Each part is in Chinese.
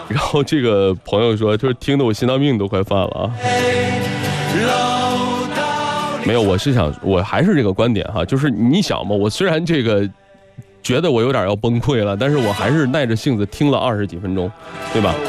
然后这个朋友说，就是听得我心脏病都快犯了啊。没有，我还是这个观点哈，就是你想嘛，我虽然这个觉得我有点要崩溃了，但是我还是耐着性子听了20几分钟，对吧？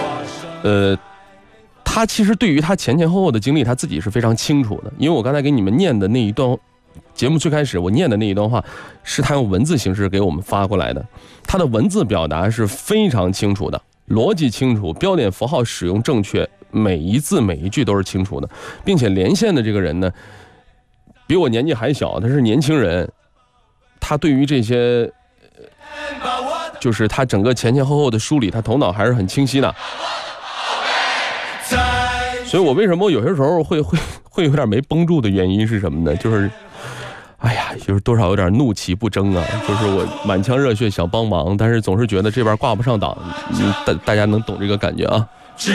他其实对于他前后后的经历，他自己是非常清楚的。因为我刚才给你们念的那一段节目最开始我念的那一段话，是他用文字形式给我们发过来的。他的文字表达是非常清楚的，逻辑清楚，标点符号使用正确，每一字每一句都是清楚的，并且连线的这个人呢，比我年纪还小，他是年轻人，他对于这些，就是他整个前后后的梳理，他头脑还是很清晰的。所以我为什么有些时候会有点没绷住的原因是什么呢？就是，哎呀，就是多少有点怒其不争啊。就是我满腔热血想帮忙，但是总是觉得这边挂不上档。大家能懂这个感觉啊？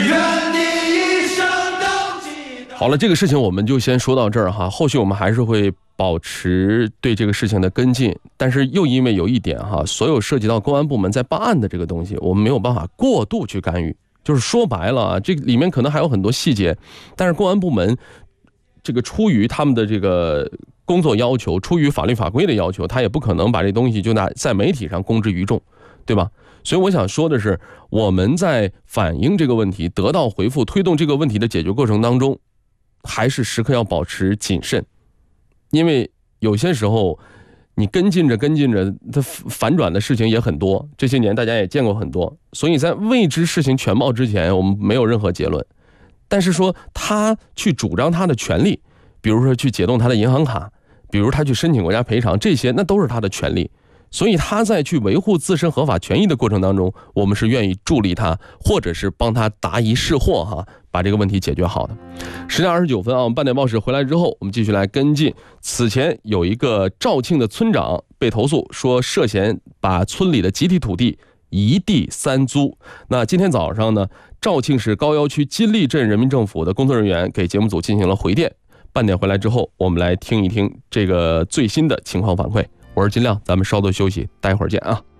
好了，这个事情我们就先说到这儿哈。后续我们还是会保持对这个事情的跟进，但是又因为有一点哈，所有涉及到公安部门在办案的这个东西，我们没有办法过度去干预。就是说白了啊，这里面可能还有很多细节，但是公安部门这个出于他们的这个工作要求，出于法律法规的要求，他也不可能把这东西就在媒体上公之于众，对吧？所以我想说的是，我们在反映这个问题，得到回复，推动这个问题的解决过程当中，还是时刻要保持谨慎，因为有些时候你跟进着，它反转的事情也很多，这些年大家也见过很多，所以在未知事情全貌之前，我们没有任何结论。但是说他去主张他的权利，比如说去解冻他的银行卡，比如他去申请国家赔偿，这些那都是他的权利。所以他在去维护自身合法权益的过程当中，我们是愿意助力他，或者是帮他答疑释惑哈，把这个问题解决好的。10:29啊，我们半点报时回来之后，我们继续来跟进。此前有一个肇庆的村长被投诉说涉嫌把村里的集体土地一地三租。那今天早上呢，肇庆市高邮区金利镇人民政府的工作人员给节目组进行了回电。半点回来之后，我们来听一听这个最新的情况反馈。我是金亮，咱们稍作休息，待会儿见啊。